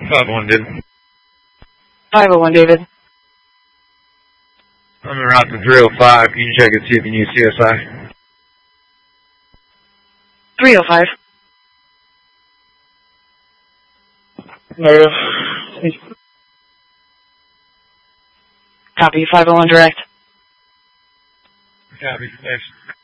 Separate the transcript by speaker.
Speaker 1: 501, David.
Speaker 2: 501, David.
Speaker 1: I'm en route to 305. Can you check and see if you need CSI?
Speaker 2: 305.
Speaker 3: Negative.
Speaker 2: Copy, 501 direct.
Speaker 1: Copy, thanks.